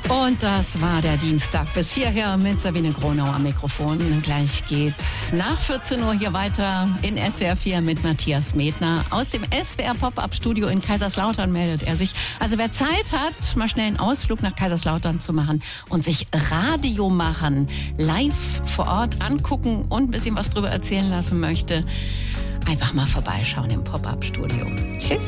Und das war der Dienstag. Bis hierher mit Sabine Gronau am Mikrofon. Gleich geht's nach 14 Uhr hier weiter in SWR 4 mit Matthias Medner. Aus dem SWR Pop-Up-Studio in Kaiserslautern meldet er sich. Also wer Zeit hat, mal schnell einen Ausflug nach Kaiserslautern zu machen und sich Radio machen, live vor Ort angucken und ein bisschen was drüber erzählen lassen möchte, einfach mal vorbeischauen im Pop-Up-Studio. Tschüss.